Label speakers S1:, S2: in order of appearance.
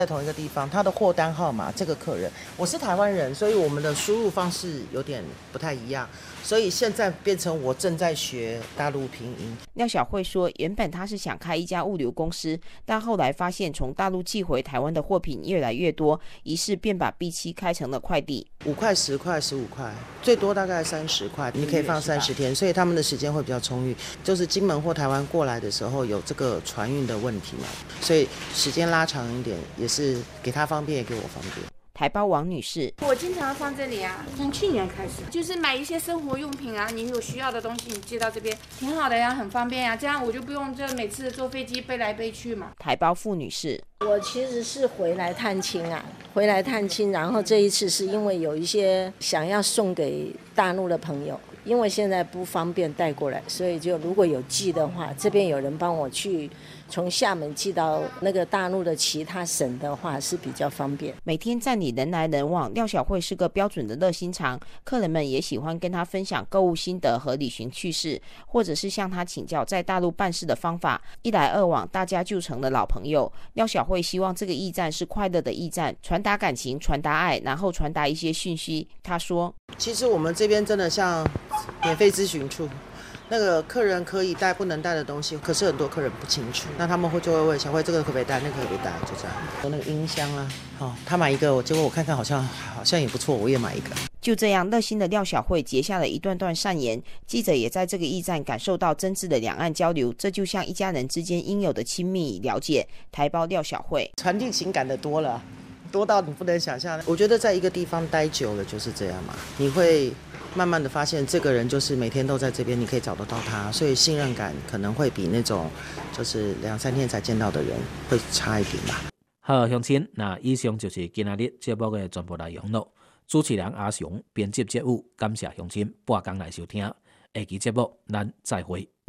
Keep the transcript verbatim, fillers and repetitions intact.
S1: 在同一个地方，他的货单号码，这个客人，我是台湾人，所以我们的输入方式有点不太一样，所以现在变成我正在学大陆拼音。
S2: 廖小慧说，原本她是想开一家物流公司，但后来发现从大陆寄回台湾的货品越来越多，于是便把 B 七 开成了快递。
S1: 五块、十块、十五块，最多大概三十块，你可以放三十天，所以他们的时间会比较充裕。就是金门或台湾过来的时候有这个船运的问题嘛，所以时间拉长一点，也是给他方便，也给我方便。
S2: 台胞王女士，
S3: 我经常放这里啊，从去年开始，就是买一些生活用品啊，你有需要的东西，你寄到这边，挺好的呀，很方便呀，这样我就不用这每次坐飞机背来背去嘛。
S2: 台胞傅女士，
S4: 我其实是回来探亲啊，回来探亲，然后这一次是因为有一些想要送给大陆的朋友，因为现在不方便带过来，所以就如果有寄的话，这边有人帮我去从厦门寄到那个大陆的其他省的话是比较方便。
S2: 每天站里人来人往，廖小慧是个标准的热心肠，客人们也喜欢跟她分享购物心得和旅行趣事，或者是向她请教在大陆办事的方法，一来二往，大家就成了老朋友。廖小慧希望这个驿站是快乐的驿站，传达感情，传达爱，然后传达一些讯息。她说，
S1: 其实我们这边真的像免费咨询处，那个客人可以带不能带的东西，可是很多客人不清楚，那他们会就会问小慧这个可不可以带，那个可不可以带，就这样。有那个音箱啊，哦，他买一个，我结果我看看好像好像也不错，我也买一个。
S2: 就这样，热心的廖小慧结下了一段段善缘，记者也在这个驿站感受到真挚的两岸交流，这就像一家人之间应有的亲密了解。台胞廖小慧，
S1: 传递情感的多了，多到你不能想象。我觉得在一个地方待久了就是这样嘛，你会慢慢的发现这个人就是每天都在这边，你可以找得到他，所以信任感可能会比那种就是两三天才见到的人会差一点吧。
S5: 好，乡亲，那以上就是今仔日节目的全部内容了。主持人阿雄，编辑节目，感谢乡亲半工来收听。下期节目咱再会。